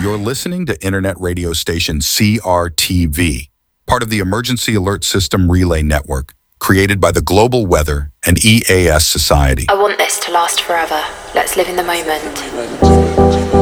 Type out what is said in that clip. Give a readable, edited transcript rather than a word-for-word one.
You're listening to Internet radio station CRTV, part of the Emergency Alert System Relay Network, created by the Global Weather and EAS Society. I want this to last forever. Let's live in the moment.